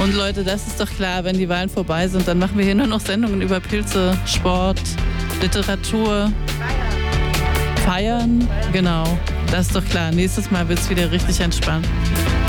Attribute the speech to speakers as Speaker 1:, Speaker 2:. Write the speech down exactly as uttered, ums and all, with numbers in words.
Speaker 1: Und Leute, das ist doch klar, wenn die Wahlen vorbei sind, dann machen wir hier nur noch Sendungen über Pilze, Sport, Literatur, Feiern. Feiern, genau. Das ist doch klar. Nächstes Mal wird es wieder richtig entspannt.